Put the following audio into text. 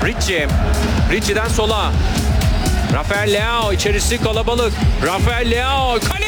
Ricci. Ricci'den sola. Rafael Leao, içerisi kalabalık. Rafael Leao, kale!